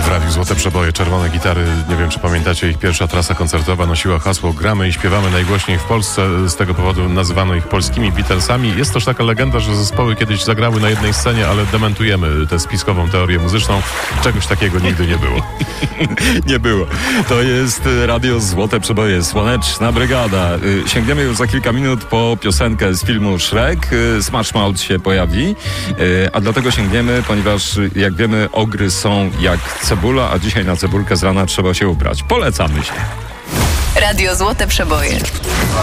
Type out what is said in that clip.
radiu Złote Przeboje, Czerwone Gitary. Nie wiem, czy pamiętacie, ich pierwsza trasa koncertowa nosiła hasło "Gramy i śpiewamy najgłośniej w Polsce". Z tego powodu nazywano ich polskimi Beatlesami. Jest też taka legenda, że zespoły kiedyś zagrały na jednej scenie, ale dementujemy tę spiskową teorię muzyczną. Czegoś takiego nigdy nie było. Nie było. To jest radio Złote Przeboje, Słoneczna Brygada. Sięgniemy już za kilka minut po piosenkę z filmu Shrek. Smash Mouth się pojawi, a dlatego sięgniemy, ponieważ jak wiemy, ogry są jak cebula, a dzisiaj na cebulkę z rana trzeba się ubrać. Polecamy się. Radio Złote Przeboje.